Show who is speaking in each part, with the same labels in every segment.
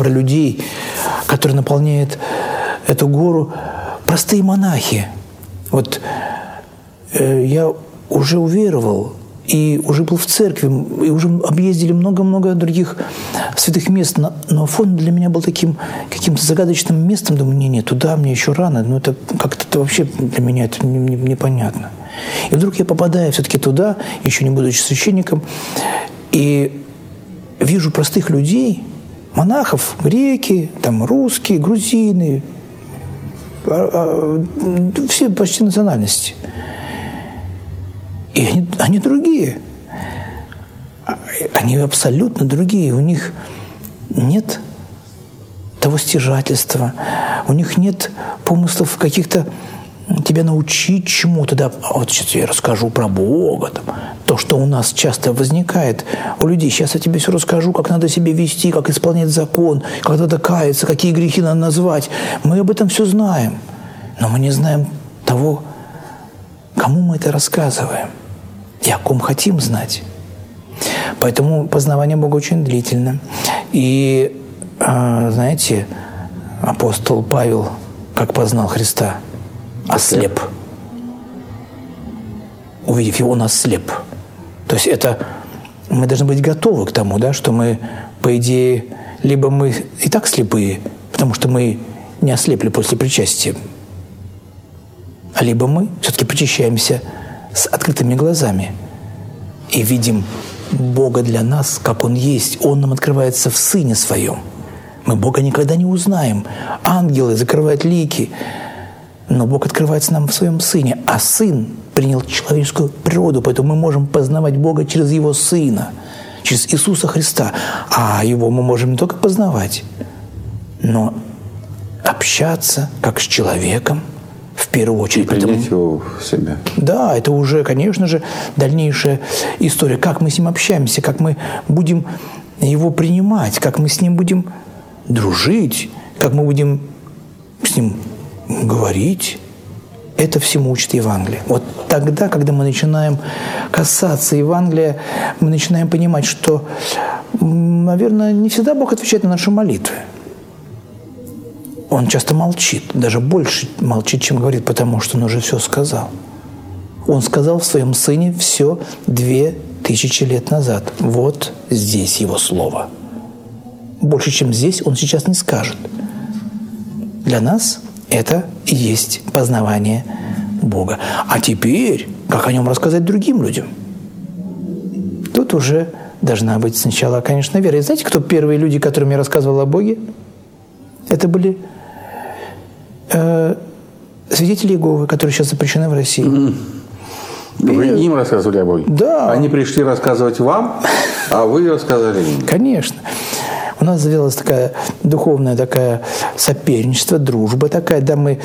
Speaker 1: про людей, которые наполняют эту гору, простые монахи. Вот я уже уверовал, и уже был в церкви, и уже объездили много-много других святых мест. Но Афон для меня был таким каким-то загадочным местом. Думаю, нет, туда мне еще рано. Но это как-то вообще для меня это непонятно. И вдруг я попадаю все-таки туда, еще не будучи священником, и вижу простых людей, монахов, греки, там, русские, грузины, все почти национальности. И они другие. Они абсолютно другие. У них нет того стяжательства, у них нет помыслов каких-то тебя научить чему-то. Да, вот сейчас я расскажу про Бога. Там, то, что у нас часто возникает у людей. Сейчас я тебе все расскажу, как надо себя вести, как исполнять закон, как надо каяться, какие грехи надо назвать. Мы об этом все знаем. Но мы не знаем того, кому мы это рассказываем и о ком хотим знать. Поэтому познавание Бога очень длительно. И, знаете, апостол Павел, как познал Христа, ослеп. Увидев его, он ослеп. То есть это мы должны быть готовы к тому, да, что мы, по идее, либо мы и так слепые, потому что мы не ослепли после причастия, либо мы все-таки причащаемся с открытыми глазами и видим Бога для нас, как Он есть. Он нам открывается в Сыне Своем. Мы Бога никогда не узнаем. Ангелы закрывают лики, но Бог открывается нам в Своем Сыне. А Сын принял человеческую природу, поэтому мы можем познавать Бога через Его Сына, через Иисуса Христа. А Его мы можем не только познавать, но общаться как с человеком, в первую очередь.
Speaker 2: И принять его в себя.
Speaker 1: Да, это уже, конечно же, дальнейшая история. Как мы с ним общаемся, как мы будем его принимать, как мы с ним будем дружить, как мы будем с ним говорить. Это всему учит Евангелие. Вот тогда, когда мы начинаем касаться Евангелия, мы начинаем понимать, что, наверное, не всегда Бог отвечает на наши молитвы. Он часто молчит, даже больше молчит, чем говорит, потому что он уже все сказал. Он сказал в своем Сыне все 2000 лет назад. Вот здесь его слово. Больше, чем здесь, он сейчас не скажет. Для нас это и есть познавание Бога. А теперь, как о нем рассказать другим людям? Тут уже должна быть сначала, конечно, вера. И знаете, кто первые люди, которым я рассказывал о Боге? Это были свидетели Иеговы, которые сейчас запрещены в России.
Speaker 2: Вы им рассказывали о Боге?
Speaker 1: Да.
Speaker 2: Они пришли рассказывать вам, а вы рассказали им?
Speaker 1: Конечно. У нас завелась такая духовное такое соперничество, дружба такая, да, мы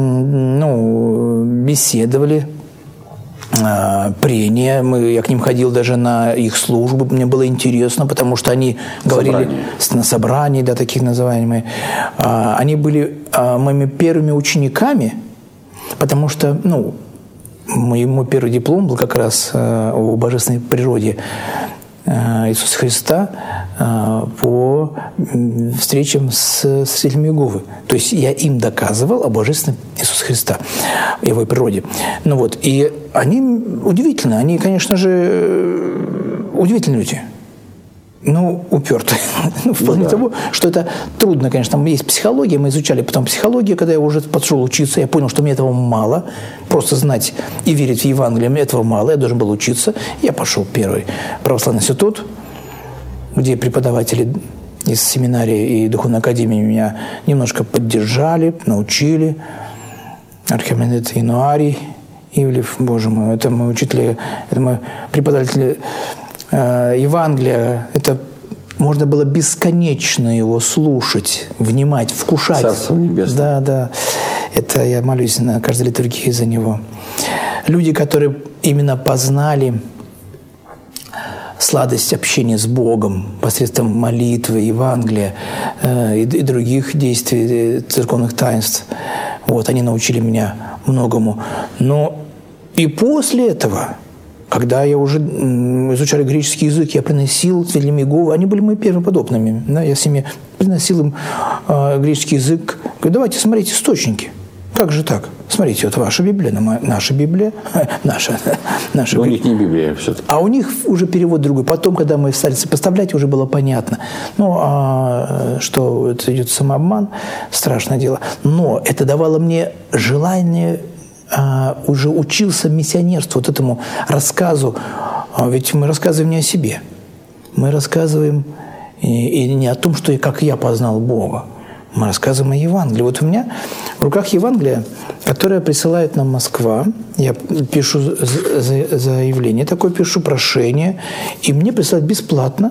Speaker 1: беседовали, прения, я к ним ходил даже на их службы, мне было интересно, потому что они говорили на собрании, да, таких называемых, они были моими первыми учениками, потому что, мой первый диплом был как раз о божественной природе Иисуса Христа по встречам с свидетелями Иеговы. То есть я им доказывал о божественном Иисусе Христа, его природе. И они удивительны. Они, конечно же, удивительные люди. Упертые. В плане того, что это трудно, конечно. Там есть психология, мы изучали потом психологию, когда я уже пошел учиться, я понял, что мне этого мало. Просто знать и верить в Евангелие, мне этого мало, я должен был учиться. Я пошел в первый православный институт, где преподаватели из семинарии и духовной академии меня немножко поддержали, научили. Архимандрит Инуарий Ивлев, боже мой, это мой учитель, это мой преподаватель Евангелия. Это можно было бесконечно его слушать, внимать, вкушать.
Speaker 2: Царство небесное.
Speaker 1: Да. Это я молюсь на каждой литургии за него. Люди, которые именно познали сладость общения с Богом посредством молитвы, Евангелия и других действий, церковных таинств. Они научили меня многому. Но и после этого Когда я уже изучал греческий язык, я приносил Телемигу, они были моими первыми подобными. Да, я с ними приносил им греческий язык. Говорю, давайте смотрите источники. Как же так? Смотрите, вот ваша Библия, наша Библия, наша
Speaker 2: Библия. У них не Библия все-таки.
Speaker 1: А у них уже перевод другой. Потом, когда мы стали сопоставлять, уже было понятно. Что это идет самообман, страшное дело. Но это давало мне желание, уже учился миссионерству, вот этому рассказу. Ведь мы рассказываем не о себе. Мы рассказываем и не о том, что как я познал Бога. Мы рассказываем о Евангелии. Вот у меня в руках Евангелие, которое присылает нам Москва. Я пишу заявление такое, пишу прошение, и мне присылают бесплатно.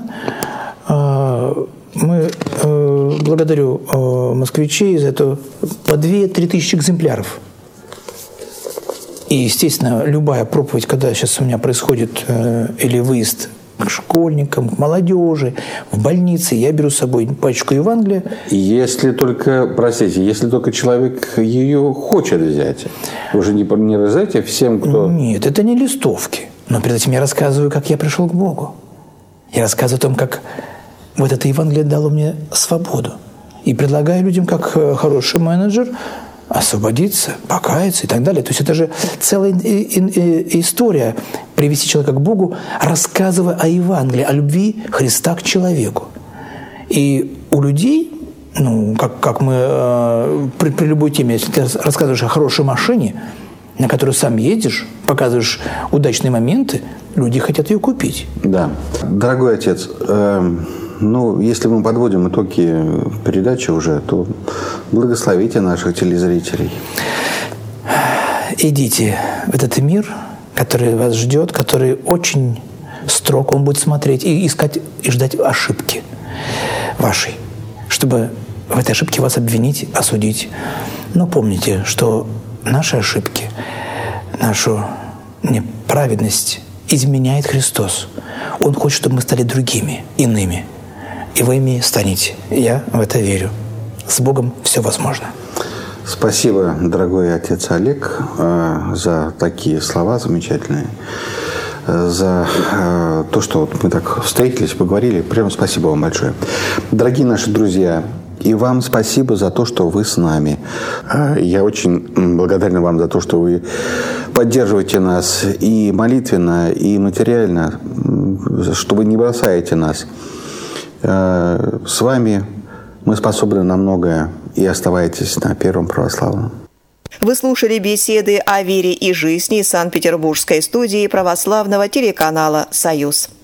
Speaker 1: Благодарю москвичей за это по 2-3 тысячи экземпляров. И, естественно, любая проповедь, когда сейчас у меня происходит или выезд к школьникам, к молодежи, в больнице, я беру с собой пачку Евангелия.
Speaker 2: Если только человек ее хочет взять. Вы же не раздаете всем, кто...
Speaker 1: Нет, это не листовки. Но перед этим я рассказываю, как я пришел к Богу. Я рассказываю о том, как вот это Евангелие дало мне свободу. И предлагаю людям, как хороший менеджер, освободиться, покаяться и так далее. То есть это же целая история привести человека к Богу, рассказывая о Евангелии, о любви Христа к человеку. И у людей, как мы при любой теме, если ты рассказываешь о хорошей машине, на которую сам едешь, показываешь удачные моменты, люди хотят ее купить.
Speaker 2: Да. Дорогой отец, если мы подводим итоги передачи уже, то благословите наших телезрителей.
Speaker 1: Идите в этот мир, который вас ждет, который очень строг, он будет смотреть и искать, и ждать ошибки вашей, чтобы в этой ошибке вас обвинить, осудить. Но помните, что наши ошибки, нашу неправедность изменяет Христос. Он хочет, чтобы мы стали другими, иными. И вы ими станете. Я в это верю. С Богом все возможно.
Speaker 2: Спасибо, дорогой отец Олег, за такие слова замечательные, за то, что мы так встретились, поговорили. Прямо спасибо вам большое. Дорогие наши друзья, и вам спасибо за то, что вы с нами. Я очень благодарен вам за то, что вы поддерживаете нас и молитвенно, и материально, что вы не бросаете нас. С вами мы способны на многое, и оставайтесь на Первом православном.
Speaker 3: Вы слушали беседы о вере и жизни из Санкт-Петербургской студии православного телеканала «Союз».